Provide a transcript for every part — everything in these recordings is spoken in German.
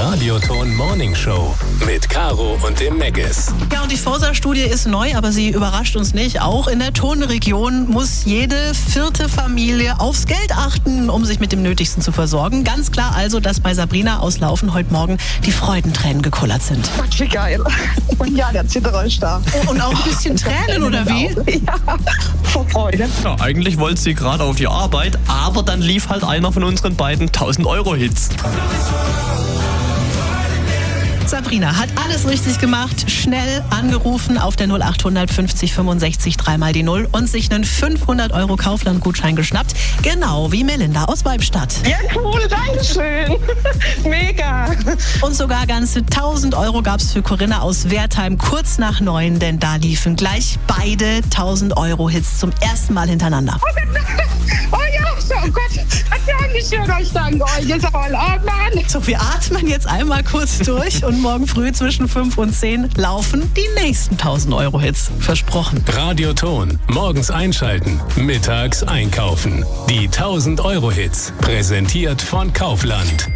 Radioton Morning Show mit Caro und dem Meggis. Ja, und die Forsa-Studie ist neu, aber sie überrascht uns nicht. Auch in der Tonregion muss jede 4. Familie aufs Geld achten, um sich mit dem Nötigsten zu versorgen. Ganz klar also, dass bei Sabrina aus Laufen heute Morgen die Freudentränen gekullert sind. Gott, wie geil. Und ja, der Zitterer ist da. Und auch ein bisschen Tränen, oder wie? Ja, vor Freude. Ja, eigentlich wollte sie gerade auf die Arbeit, aber dann lief halt einer von unseren beiden 1000-Euro-Hits. Sabrina hat alles richtig gemacht, schnell angerufen auf der 0800 50 65 3 die 0 und sich einen 500 € Kaufland-Gutschein geschnappt. Genau wie Melinda aus Weibstadt. Ja, cool, danke schön. Mega. Und sogar ganze 1000 € gab es für Corinna aus Wertheim kurz nach 9, denn da liefen gleich beide 1000-Euro-Hits zum ersten Mal hintereinander. Oh ja, oh Gott. Danke schön, ich danke euch. Jetzt aber, oh Mann. So, wir atmen jetzt einmal kurz durch und morgen früh zwischen 5 und 10 laufen die nächsten 1000-Euro-Hits. Versprochen. Radioton. Morgens einschalten, mittags einkaufen. Die 1000-Euro-Hits. Präsentiert von Kaufland.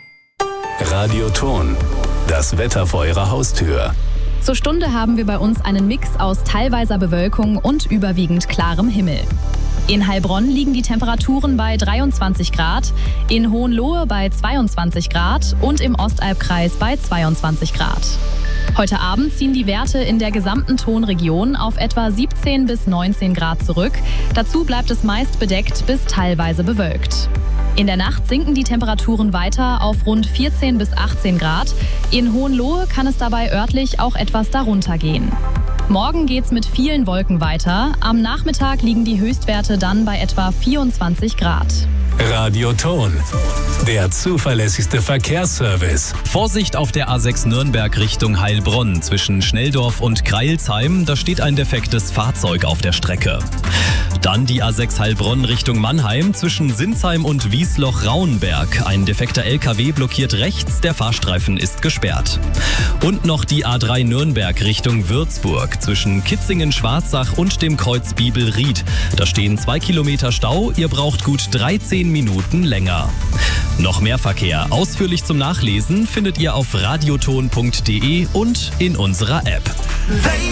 Radioton. Das Wetter vor Ihrer Haustür. Zur Stunde haben wir bei uns einen Mix aus teilweiser Bewölkung und überwiegend klarem Himmel. In Heilbronn liegen die Temperaturen bei 23 Grad, in Hohenlohe bei 22 Grad und im Ostalbkreis bei 22 Grad. Heute Abend ziehen die Werte in der gesamten Tonregion auf etwa 17 bis 19 Grad zurück. Dazu bleibt es meist bedeckt bis teilweise bewölkt. In der Nacht sinken die Temperaturen weiter auf rund 14 bis 18 Grad. In Hohenlohe kann es dabei örtlich auch etwas darunter gehen. Morgen geht's mit vielen Wolken weiter. Am Nachmittag liegen die Höchstwerte dann bei etwa 24 Grad. Radioton. Der zuverlässigste Verkehrsservice. Vorsicht auf der A6 Nürnberg Richtung Heilbronn zwischen Schnelldorf und Kreilsheim. Da steht ein defektes Fahrzeug auf der Strecke. Dann die A6 Heilbronn Richtung Mannheim zwischen Sinsheim und Wiesloch-Rauenberg. Ein defekter LKW blockiert rechts, der Fahrstreifen ist gesperrt. Und noch die A3 Nürnberg Richtung Würzburg zwischen Kitzingen-Schwarzach und dem Kreuz Biebel-Ried. Da stehen 2 Kilometer Stau, ihr braucht gut 13 Minuten länger. Noch mehr Verkehr ausführlich zum Nachlesen findet ihr auf radioton.de und in unserer App.